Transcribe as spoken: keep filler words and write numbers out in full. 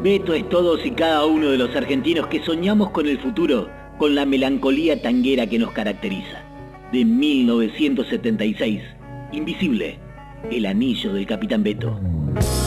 Beto es todos y cada uno de los argentinos que soñamos con el futuro, con la melancolía tanguera que nos caracteriza. De mil novecientos setenta y seis, Invisible, El anillo del Capitán Beto.